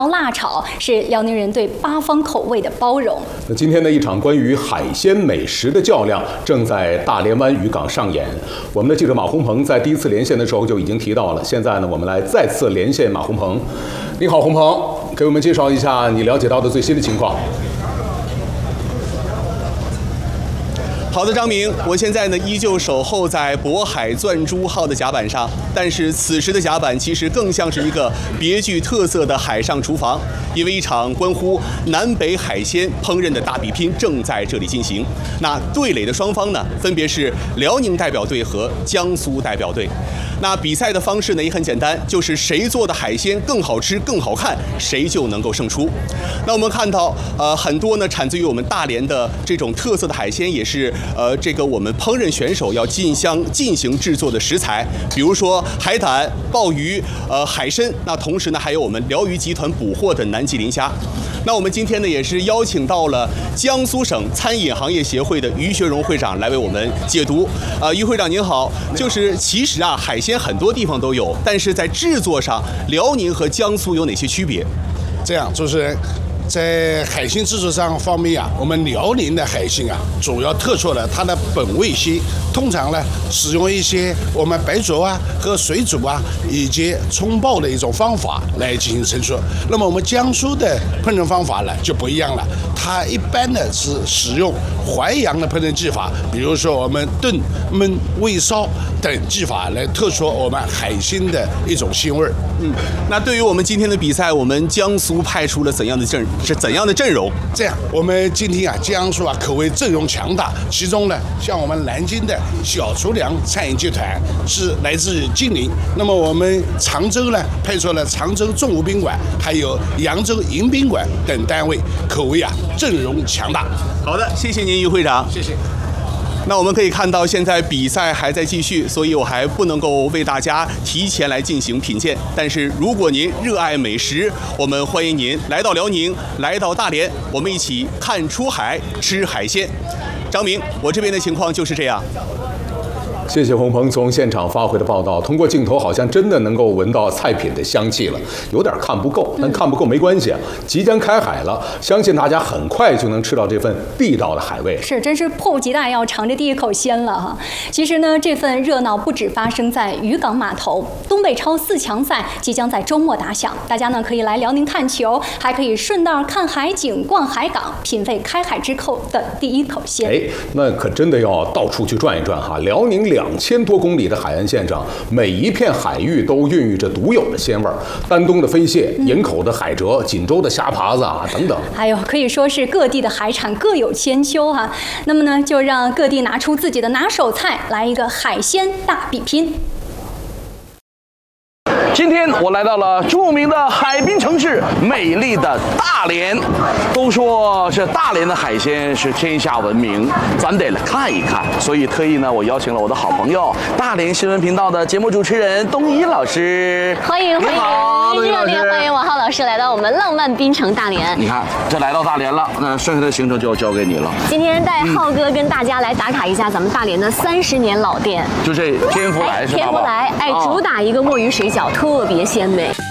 辣炒是辽宁人对八方口味的包容。 那今天的一场关于海鲜美食的较量正在大连湾渔港上演。我们的记者马红鹏在第一次连线的时候就已经提到了。现在呢，我们来再次连线马红鹏。你好，红鹏，给我们介绍一下你了解到的最新的情况。 好的，张明，我现在呢依旧守候在渤海钻珠号的甲板上，但是此时的甲板其实更像是一个别具特色的海上厨房，因为一场关乎南北海鲜烹饪的大比拼正在这里进行。那对垒的双方呢，分别是辽宁代表队和江苏代表队。那比赛的方式呢也很简单，就是谁做的海鲜更好吃、更好看，谁就能够胜出。那我们看到，很多呢产自于我们大连的这种特色的海鲜，也是这个我们烹饪选手要进行制作的食材，比如说海胆、鲍鱼、海参。那同时呢，还有我们辽鱼集团捕获的南极磷虾。那我们今天呢，也是邀请到了江苏省餐饮行业协会的于学荣会长来为我们解读。于会长您好，就是其实啊，海鲜很多地方都有，但是在制作上，辽宁和江苏有哪些区别？ 这样，主持人。在海鲜制作上方面啊，我们辽宁的海鲜啊，主要突出了它的本味鲜，通常呢使用一些我们白灼啊和水煮啊以及冲爆的一种方法来进行陈述。那么我们江苏的烹饪方法呢就不一样了，它一般呢是使用淮扬的烹饪技法，比如说我们炖、焖、煨、烧等技法来突出我们海鲜的一种鲜味儿。 那对于我们今天的比赛，我们江苏派出了怎样的阵容？ 这样，我们今天啊，江苏啊可谓阵容强大。其中呢，像我们南京的小厨娘餐饮集团是来自于金陵，那么我们常州呢派出了常州中午宾馆，还有扬州迎宾馆等单位，可谓啊阵容强大。 好的，谢谢您，于会长。 谢谢。 那我们可以看到，现在比赛还在继续，所以我还不能够为大家提前来进行品鉴。但是如果您热爱美食，我们欢迎您来到辽宁，来到大连，我们一起看出海，吃海鲜。张明，我这边的情况就是这样。 谢谢红鹏从现场发回的报道。通过镜头，好像真的能够闻到菜品的香气了，有点看不够，但看不够没关系啊。即将开海了，相信大家很快就能吃到这份地道的海味。 是，真是迫不及待要尝这第一口鲜了哈。其实呢，这份热闹不止发生在渔港码头，东北超4强赛即将在周末打响，大家呢可以来辽宁看球，还可以顺道看海景、逛海港，品味开海之后的第一口鲜。 哎，那可真的要到处去转一转哈。辽宁2000多公里的海岸线上，每一片海域都孕育着独有的鲜味儿。丹东的飞蟹、营口的海蜇、锦州的虾爬子啊，等等。 还有可以说是各地的海产各有千秋哈。那么呢，就让各地拿出自己的拿手菜，来一个海鲜大比拼。 今天我来到了著名的海滨城市，美丽的大连。都说这大连的海鲜是天下闻名，咱得来看一看。所以特意呢，我邀请了我的好朋友，大连新闻频道的节目主持人东一老师。 欢迎，热烈欢迎王浩老师来到我们浪漫滨城大连。 你看，这来到大连了，那剩下的行程就要交给你了。 今天带浩哥跟大家来打卡一下咱们大连的30年老店， 就这天福来是吧？ 天福来，主打一个墨鱼水饺，特别鲜美。